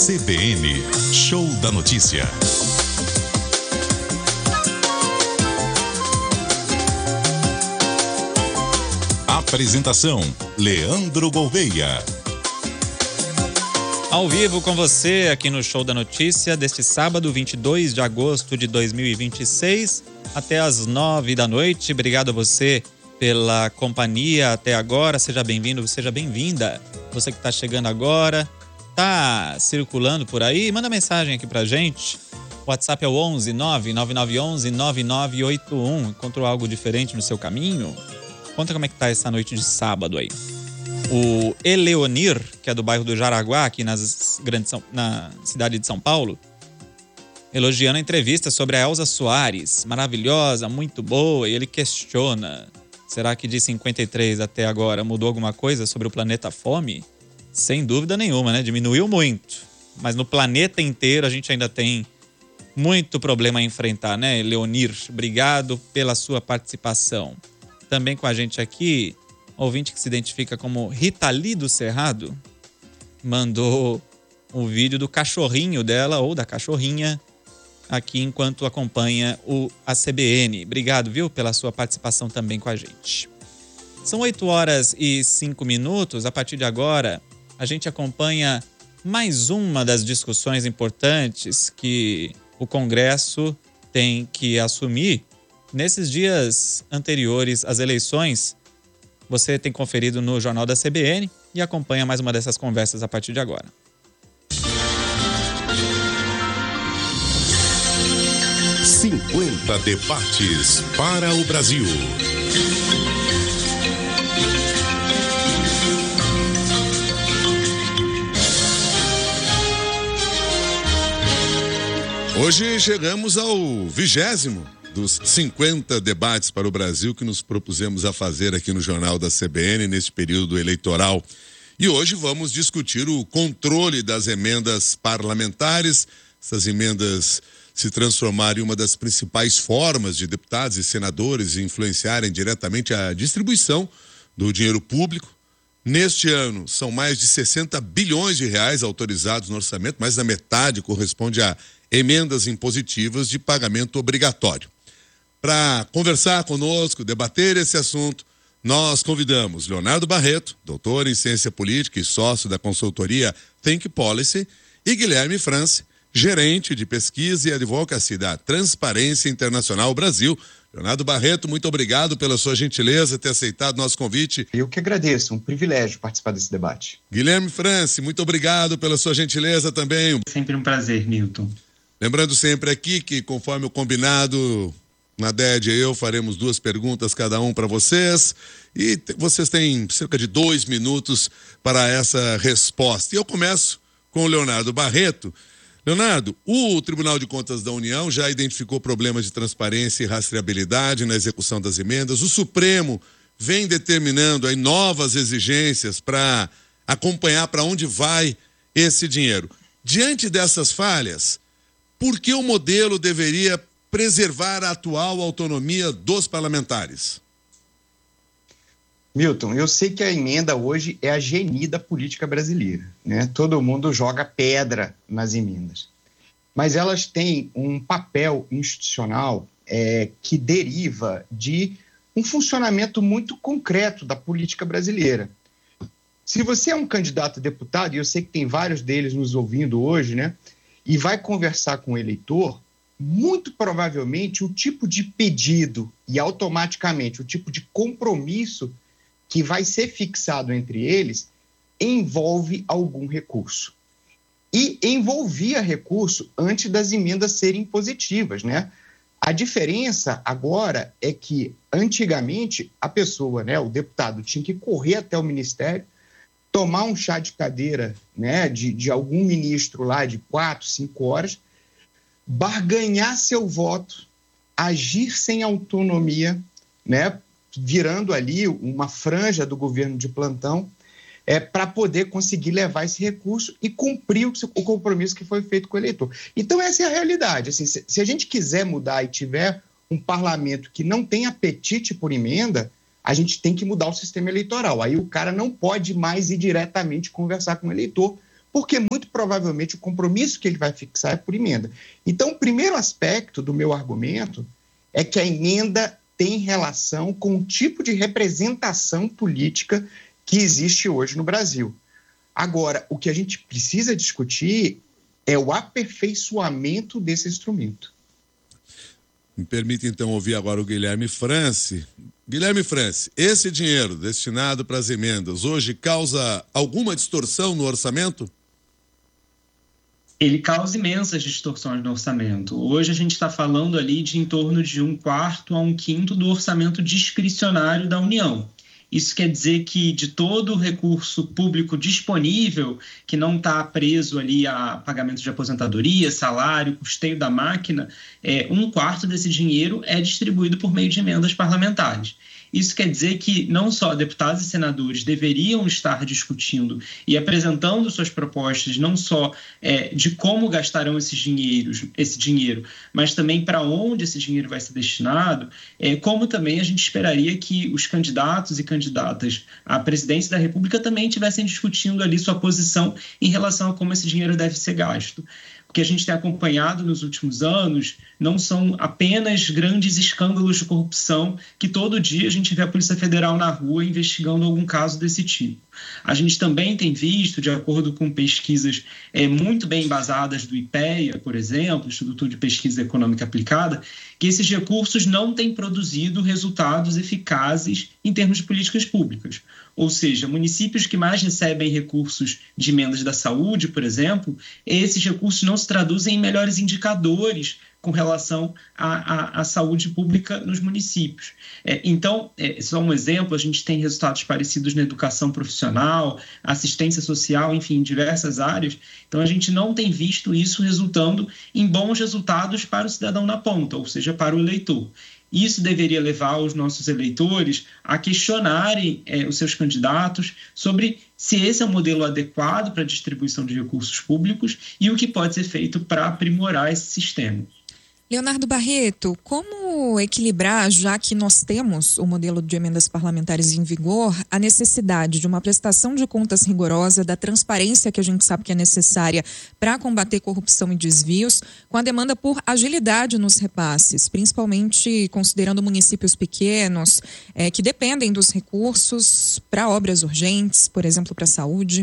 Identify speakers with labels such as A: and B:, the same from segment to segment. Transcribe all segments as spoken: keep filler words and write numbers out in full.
A: C B N, Show da Notícia. Apresentação, Leandro Gouveia.
B: Ao vivo com você aqui no Show da Notícia deste sábado, vinte e dois de agosto de dois mil e vinte e seis, até às nove da noite. Obrigado a você pela companhia até agora. Seja bem-vindo, seja bem-vinda. Você que está chegando agora, está circulando por aí, manda mensagem aqui pra gente. O WhatsApp é o onze nove nove nove onze nove nove oito um. Encontrou algo diferente no seu caminho? Conta como é que tá essa noite de sábado aí. O Eleonir, que é do bairro do Jaraguá, aqui nas grandes, na cidade de São Paulo, elogiando a entrevista sobre a Elza Soares. Maravilhosa, muito boa. E ele questiona, será que de cinquenta e três até agora mudou alguma coisa sobre o planeta fome? Sem dúvida nenhuma, né? Diminuiu muito. Mas no planeta inteiro a gente ainda tem muito problema a enfrentar, né, Leonir? Obrigado pela sua participação. Também com a gente aqui, ouvinte que se identifica como Ritali do Cerrado, mandou um vídeo do cachorrinho dela, ou da cachorrinha, aqui enquanto acompanha o A C B N. Obrigado, viu, pela sua participação também com a gente. São oito horas e cinco minutos. A partir de agora, a gente acompanha mais uma das discussões importantes que o Congresso tem que assumir nesses dias anteriores às eleições. Você tem conferido no Jornal da C B N e acompanha mais uma dessas conversas a partir de agora.
A: cinquenta debates para o Brasil.
C: Hoje chegamos ao vigésimo dos cinquenta debates para o Brasil que nos propusemos a fazer aqui no Jornal da C B N neste período eleitoral. E hoje vamos discutir o controle das emendas parlamentares. Essas emendas se transformarem em uma das principais formas de deputados e senadores influenciarem diretamente a distribuição do dinheiro público. Neste ano, são mais de sessenta bilhões de reais autorizados no orçamento, mais da metade corresponde a emendas impositivas de pagamento obrigatório. Para conversar conosco, debater esse assunto, nós convidamos Leonardo Barreto, doutor em ciência política e sócio da consultoria Think Policy, e Guilherme France, gerente de pesquisa e advocacia da Transparência Internacional Brasil. Leonardo Barreto, muito obrigado pela sua gentileza ter aceitado nosso convite.
D: Eu que agradeço, um privilégio participar desse debate.
C: Guilherme France, muito obrigado pela sua gentileza também.
E: Sempre um prazer, Milton.
C: Lembrando sempre aqui que, conforme o combinado, Naded e eu faremos duas perguntas cada um para vocês e te, vocês têm cerca de dois minutos para essa resposta. E eu começo com o Leonardo Barreto. Leonardo, o Tribunal de Contas da União já identificou problemas de transparência e rastreabilidade na execução das emendas. O Supremo vem determinando aí novas exigências para acompanhar para onde vai esse dinheiro. Diante dessas falhas, por que o modelo deveria preservar a atual autonomia dos parlamentares?
D: Milton, eu sei que a emenda hoje é a geni da política brasileira, né? Todo mundo joga pedra nas emendas. Mas elas têm um papel institucional é, que deriva de um funcionamento muito concreto da política brasileira. Se você é um candidato a deputado, e eu sei que tem vários deles nos ouvindo hoje, né? E vai conversar com o eleitor, muito provavelmente o tipo de pedido e automaticamente o tipo de compromisso que vai ser fixado entre eles envolve algum recurso. E envolvia recurso antes das emendas serem positivas, né? A diferença agora é que, antigamente, a pessoa, né, o deputado, tinha que correr até o ministério, tomar um chá de cadeira, né, de, de algum ministro lá de quatro, cinco horas, barganhar seu voto, agir sem autonomia, né, virando ali uma franja do governo de plantão, é, para poder conseguir levar esse recurso e cumprir o, o compromisso que foi feito com o eleitor. Então, essa é a realidade. Assim, se, se a gente quiser mudar e tiver um parlamento que não tem apetite por emenda, a gente tem que mudar o sistema eleitoral. Aí o cara não pode mais ir diretamente conversar com o eleitor, porque muito provavelmente o compromisso que ele vai fixar é por emenda. Então, o primeiro aspecto do meu argumento é que a emenda tem relação com o tipo de representação política que existe hoje no Brasil. Agora, o que a gente precisa discutir é o aperfeiçoamento desse instrumento.
C: Me permite, então, ouvir agora o Guilherme Franci. Guilherme Franci, esse dinheiro destinado para as emendas hoje causa alguma distorção no orçamento?
E: Ele causa imensas distorções no orçamento. Hoje a gente está falando ali de em torno de um quarto a um quinto do orçamento discricionário da União. Isso quer dizer que de todo o recurso público disponível, que não está preso ali a pagamento de aposentadoria, salário, custeio da máquina, é, um quarto desse dinheiro é distribuído por meio de emendas parlamentares. Isso quer dizer que não só deputados e senadores deveriam estar discutindo e apresentando suas propostas, não só é, de como gastarão esses dinheiros, esse dinheiro, mas também para onde esse dinheiro vai ser destinado, é, como também a gente esperaria que os candidatos e candidatas à presidência da República também estivessem discutindo ali sua posição em relação a como esse dinheiro deve ser gasto. O que a gente tem acompanhado nos últimos anos não são apenas grandes escândalos de corrupção que todo dia a gente vê a Polícia Federal na rua investigando algum caso desse tipo. A gente também tem visto, de acordo com pesquisas é, muito bem embasadas do IPEA, por exemplo, Instituto de Pesquisa Econômica Aplicada, que esses recursos não têm produzido resultados eficazes em termos de políticas públicas. Ou seja, municípios que mais recebem recursos de emendas da saúde, por exemplo, esses recursos não se traduzem em melhores indicadores com relação à, à, à saúde pública nos municípios. É, então, é, só um exemplo, a gente tem resultados parecidos na educação profissional, assistência social, enfim, em diversas áreas. Então, a gente não tem visto isso resultando em bons resultados para o cidadão na ponta, ou seja, para o eleitor. Isso deveria levar os nossos eleitores a questionarem é, os seus candidatos sobre se esse é o modelo adequado para a distribuição de recursos públicos e o que pode ser feito para aprimorar esse sistema.
F: Leonardo Barreto, como equilibrar, já que nós temos o modelo de emendas parlamentares em vigor, a necessidade de uma prestação de contas rigorosa, da transparência que a gente sabe que é necessária para combater corrupção e desvios, com a demanda por agilidade nos repasses, principalmente considerando municípios pequenos é, que dependem dos recursos para obras urgentes, por exemplo, para a saúde?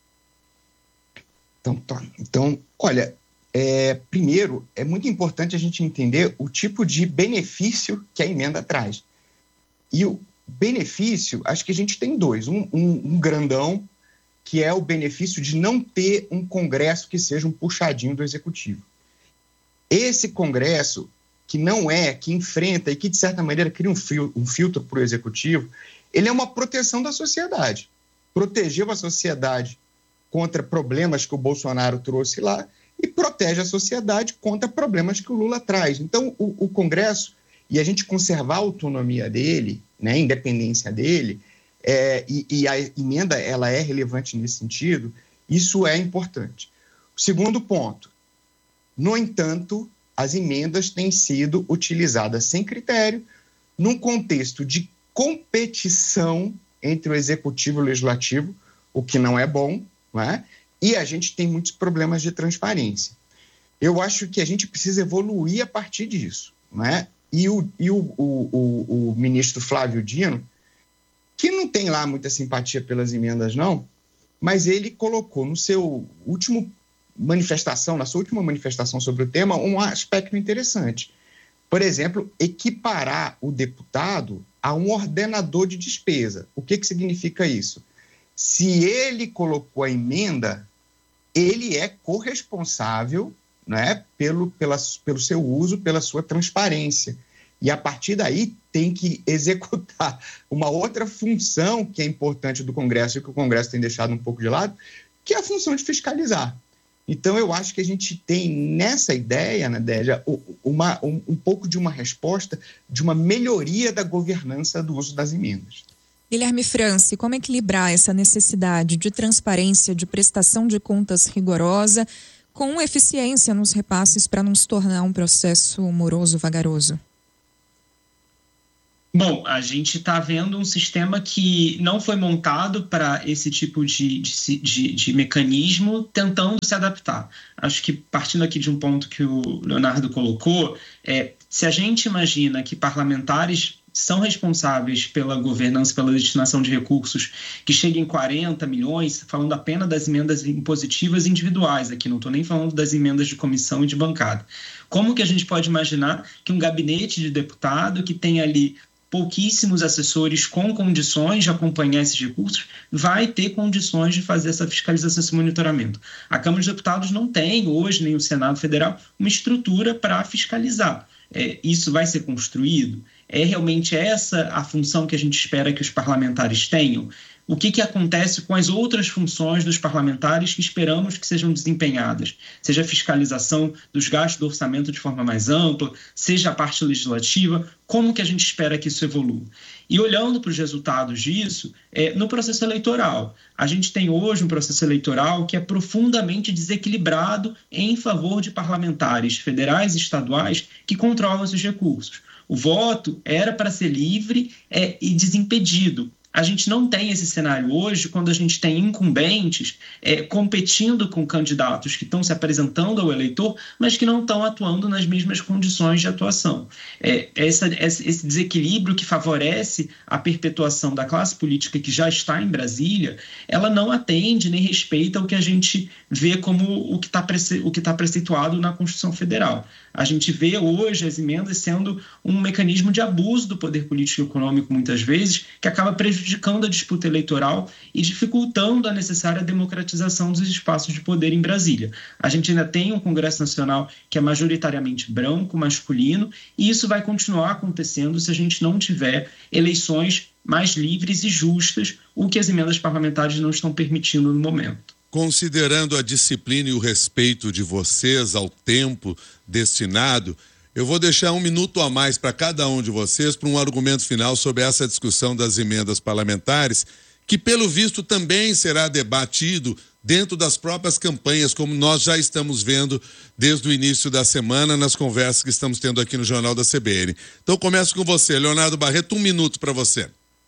D: Então, tá. Então, olha... É, primeiro, é muito importante a gente entender o tipo de benefício que a emenda traz. E o benefício, acho que a gente tem dois. Um, um, um grandão, que é o benefício de não ter um Congresso que seja um puxadinho do Executivo. Esse Congresso, que não é, que enfrenta e que, de certa maneira, cria um, fio, um filtro para o Executivo, ele é uma proteção da sociedade. Protegeu a sociedade contra problemas que o Bolsonaro trouxe lá, e protege a sociedade contra problemas que o Lula traz. Então, o, o Congresso, e a gente conservar a autonomia dele, né, a independência dele, é, e, e a emenda ela é relevante nesse sentido, isso é importante. O segundo ponto, no entanto, as emendas têm sido utilizadas sem critério, num contexto de competição entre o Executivo e o Legislativo, o que não é bom, não é? E a gente tem muitos problemas de transparência. Eu acho que a gente precisa evoluir a partir disso, né? E o, e o, o, o, o ministro Flávio Dino, que não tem lá muita simpatia pelas emendas, não, mas ele colocou no seu último manifestação, na sua última manifestação sobre o tema, um aspecto interessante. Por exemplo, equiparar o deputado a um ordenador de despesa. O que, que significa isso? Se ele colocou a emenda, ele é corresponsável, né, pelo, pela, pelo seu uso, pela sua transparência. E, a partir daí, tem que executar uma outra função que é importante do Congresso e que o Congresso tem deixado um pouco de lado, que é a função de fiscalizar. Então, eu acho que a gente tem nessa ideia, né, Délia, uma, um, um pouco de uma resposta de uma melhoria da governança do uso das emendas.
F: Guilherme Franci, como equilibrar essa necessidade de transparência, de prestação de contas rigorosa, com eficiência nos repasses para não se tornar um processo moroso, vagaroso?
E: Bom, a gente está vendo um sistema que não foi montado para esse tipo de, de, de, de mecanismo, tentando se adaptar. Acho que, partindo aqui de um ponto que o Leonardo colocou, é, se a gente imagina que parlamentares são responsáveis pela governança, pela destinação de recursos que cheguem em quarenta milhões, falando apenas das emendas impositivas individuais aqui, não estou nem falando das emendas de comissão e de bancada. Como que a gente pode imaginar que um gabinete de deputado que tem ali pouquíssimos assessores com condições de acompanhar esses recursos, vai ter condições de fazer essa fiscalização, esse monitoramento? A Câmara dos Deputados não tem hoje, nem o Senado Federal, uma estrutura para fiscalizar. É, isso vai ser construído? É realmente essa a função que a gente espera que os parlamentares tenham? O que, que acontece com as outras funções dos parlamentares que esperamos que sejam desempenhadas? Seja a fiscalização dos gastos do orçamento de forma mais ampla, seja a parte legislativa, como que a gente espera que isso evolua? E olhando para os resultados disso, é, no processo eleitoral, a gente tem hoje um processo eleitoral que é profundamente desequilibrado em favor de parlamentares federais e estaduais que controlam esses recursos. O voto era para ser livre é, e desimpedido. A gente não tem esse cenário hoje quando a gente tem incumbentes é, competindo com candidatos que estão se apresentando ao eleitor, mas que não estão atuando nas mesmas condições de atuação. É, essa, esse desequilíbrio que favorece a perpetuação da classe política que já está em Brasília, ela não atende nem respeita o que a gente vê como o que está prece, o que está preceituado na Constituição Federal. A gente vê hoje as emendas sendo um mecanismo de abuso do poder político e econômico, muitas vezes, que acaba prejudicando a disputa eleitoral e dificultando a necessária democratização dos espaços de poder em Brasília. A gente ainda tem um Congresso Nacional que é majoritariamente branco, masculino, e isso vai continuar acontecendo se a gente não tiver eleições mais livres e justas, o que as emendas parlamentares não estão permitindo no momento.
C: Considerando a disciplina e o respeito de vocês ao tempo destinado, eu vou deixar um minuto a mais para cada um de vocês para um argumento final sobre essa discussão das emendas parlamentares, que pelo visto também será debatido dentro das próprias campanhas, como nós já estamos vendo desde o início da semana nas conversas que estamos tendo aqui no Jornal da C B N. Então começo com você, Leonardo Barreto, um minuto para você.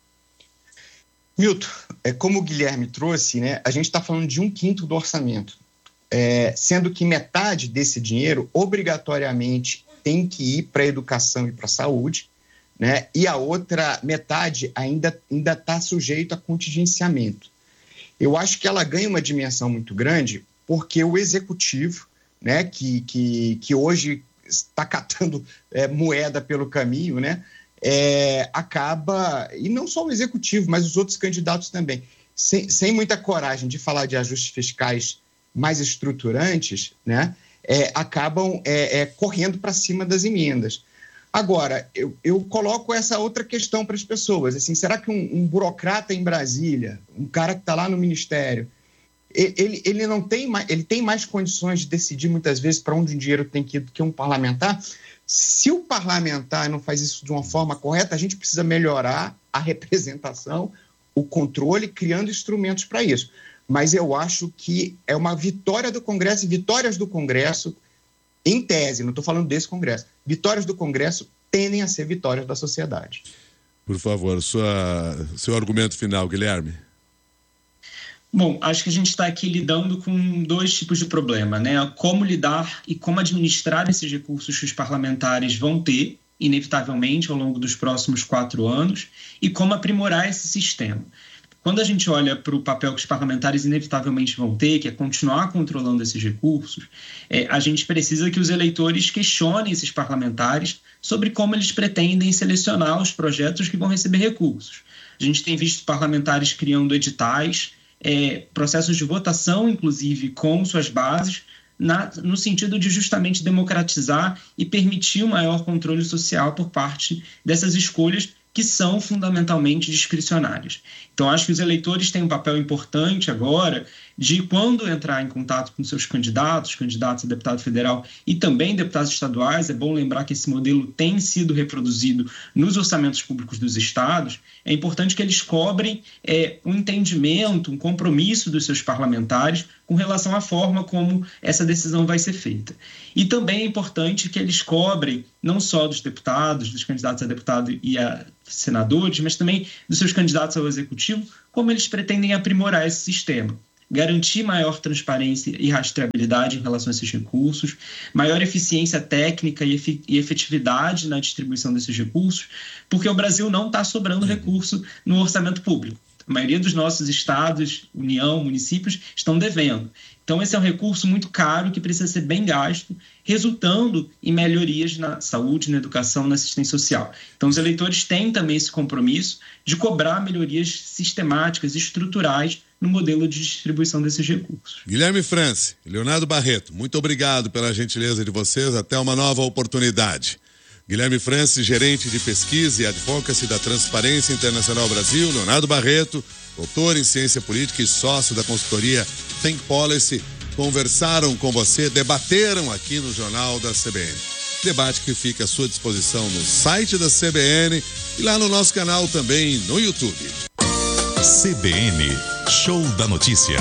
D: Milton, é, como o Guilherme trouxe, né, a gente está falando de um quinto do orçamento, é, sendo que metade desse dinheiro, obrigatoriamente, tem que ir para a educação e para a saúde, né, e a outra metade ainda ainda está sujeito a contingenciamento. Eu acho que ela ganha uma dimensão muito grande porque o executivo, né, que, que, que hoje está catando é, moeda pelo caminho, né, É, acaba, e não só o executivo, mas os outros candidatos também, sem, sem muita coragem de falar de ajustes fiscais mais estruturantes, né, é, acabam é, é, correndo para cima das emendas. Agora, eu, eu coloco essa outra questão para as pessoas, assim, será que um, um burocrata em Brasília, um cara que está lá no Ministério, ele, ele não tem mais, ele tem mais condições de decidir muitas vezes para onde o dinheiro tem que ir do que um parlamentar? Se o parlamentar não faz isso de uma forma correta, a gente precisa melhorar a representação, o controle, criando instrumentos para isso. Mas eu acho que é uma vitória do Congresso, e vitórias do Congresso, em tese, não estou falando desse Congresso, vitórias do Congresso tendem a ser vitórias da sociedade.
C: Por favor, sua, seu argumento final, Guilherme.
E: Bom, acho que a gente está aqui lidando com dois tipos de problema, né? Como lidar e como administrar esses recursos que os parlamentares vão ter, inevitavelmente, ao longo dos próximos quatro anos, e como aprimorar esse sistema. Quando a gente olha para o papel que os parlamentares inevitavelmente vão ter, que é continuar controlando esses recursos, é, a gente precisa que os eleitores questionem esses parlamentares sobre como eles pretendem selecionar os projetos que vão receber recursos. A gente tem visto parlamentares criando editais, É, processos de votação, inclusive, com suas bases, na, no sentido de justamente democratizar e permitir um maior controle social por parte dessas escolhas que são fundamentalmente discricionárias. Então, acho que os eleitores têm um papel importante agora de, quando entrar em contato com seus candidatos, candidatos a deputado federal e também deputados estaduais, é bom lembrar que esse modelo tem sido reproduzido nos orçamentos públicos dos estados, é importante que eles cobrem é, um entendimento, um compromisso dos seus parlamentares com relação à forma como essa decisão vai ser feita. E também é importante que eles cobrem, não só dos deputados, dos candidatos a deputado e a senadores, mas também dos seus candidatos ao executivo, como eles pretendem aprimorar esse sistema. Garantir maior transparência e rastreabilidade em relação a esses recursos, maior eficiência técnica e efetividade na distribuição desses recursos, porque o Brasil não está sobrando recurso no orçamento público. A maioria dos nossos estados, União, municípios, estão devendo. Então, esse é um recurso muito caro que precisa ser bem gasto, resultando em melhorias na saúde, na educação, na assistência social. Então, os eleitores têm também esse compromisso de cobrar melhorias sistemáticas, estruturais, no modelo de distribuição desses recursos.
C: Guilherme Franci, Leonardo Barreto, muito obrigado pela gentileza de vocês. Até uma nova oportunidade. Guilherme Franci, gerente de pesquisa e advocacy da Transparência Internacional Brasil. Leonardo Barreto, doutor em ciência política e sócio da consultoria Think Policy, conversaram com você, debateram aqui no Jornal da C B N. Debate que fica à sua disposição no site da C B N e lá no nosso canal também no YouTube.
A: C B N, Show da Notícia.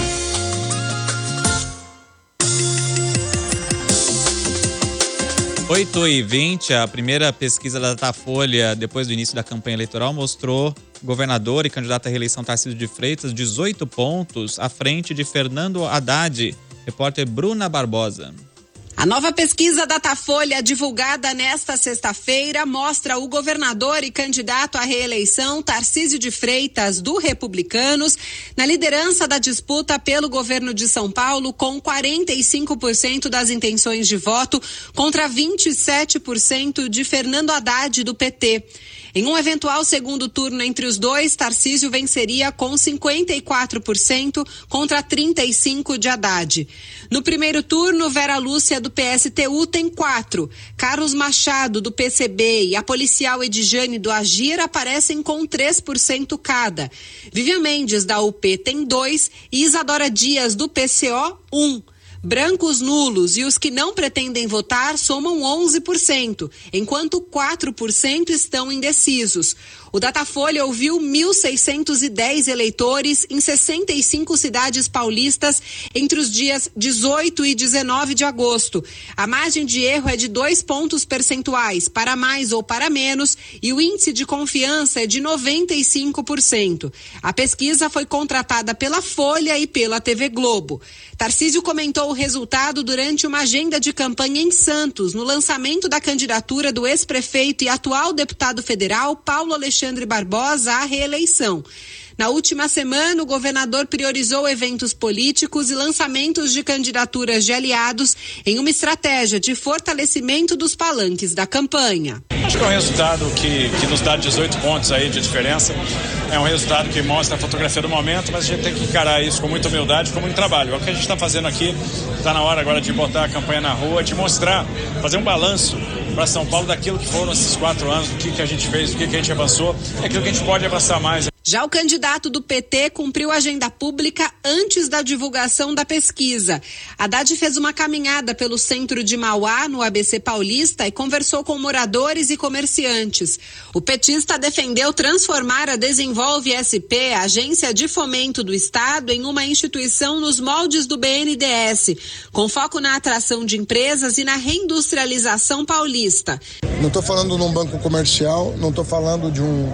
B: oito e vinte, a primeira pesquisa da Datafolha, depois do início da campanha eleitoral, mostrou governador e candidato à reeleição Tarcísio de Freitas dezoito pontos à frente de Fernando Haddad. Repórter Bruna Barbosa.
G: A nova pesquisa Datafolha, divulgada nesta sexta-feira, mostra o governador e candidato à reeleição Tarcísio de Freitas, do Republicanos, na liderança da disputa pelo governo de São Paulo, com quarenta e cinco por cento das intenções de voto contra vinte e sete por cento de Fernando Haddad, do P T. Em um eventual segundo turno entre os dois, Tarcísio venceria com cinquenta e quatro por cento contra trinta e cinco por cento de Haddad. No primeiro turno, Vera Lúcia, do P S T U, tem quatro. Carlos Machado, do P C B, e a policial Edjane, do Agir, aparecem com três por cento cada. Vivian Mendes, da U P, tem dois e Isadora Dias, do P C O, um. Brancos nulos e os que não pretendem votar somam onze por cento, enquanto quatro por cento estão indecisos. O Datafolha ouviu mil seiscentos e dez eleitores em sessenta e cinco cidades paulistas entre os dias dezoito e dezenove de agosto. A margem de erro é de dois pontos percentuais, para mais ou para menos, e o índice de confiança é de noventa e cinco por cento. A pesquisa foi contratada pela Folha e pela T V Globo. Tarcísio comentou o resultado durante uma agenda de campanha em Santos, no lançamento da candidatura do ex-prefeito e atual deputado federal Paulo Alexandre Barbosa à reeleição. Na última semana, o governador priorizou eventos políticos e lançamentos de candidaturas de aliados em uma estratégia de fortalecimento dos palanques da campanha.
H: Acho que é um resultado que, que nos dá dezoito pontos aí de diferença. É um resultado que mostra a fotografia do momento, mas a gente tem que encarar isso com muita humildade, com muito trabalho. É o que a gente está fazendo aqui. Está na hora agora de botar a campanha na rua, de mostrar, fazer um balanço para São Paulo daquilo que foram esses quatro anos, do que, que a gente fez, do que, que a gente avançou, é aquilo que a gente pode abraçar mais.
G: Já o candidato do P T cumpriu a agenda pública antes da divulgação da pesquisa. Haddad fez uma caminhada pelo centro de Mauá, no A B C Paulista, e conversou com moradores e comerciantes. O petista defendeu transformar a Desenvolve S P, a Agência de Fomento do Estado, em uma instituição nos moldes do B N D E S, com foco na atração de empresas e na reindustrialização paulista.
I: Não estou falando de um banco comercial, não estou falando de um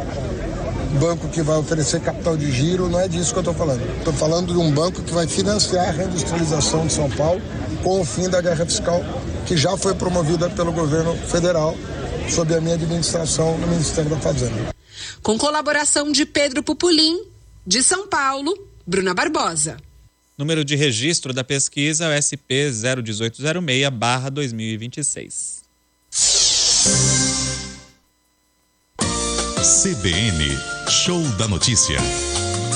I: banco que vai oferecer capital de giro, não é disso que eu estou falando. Estou falando de um banco que vai financiar a reindustrialização de São Paulo com o fim da guerra fiscal, que já foi promovida pelo governo federal sob a minha administração no Ministério da Fazenda.
G: Com colaboração de Pedro Pupulim, de São Paulo, Bruna Barbosa.
B: Número de registro da pesquisa é o S P zero um oito zero seis barra dois mil e vinte e seis.
A: C B N, Show da Notícia.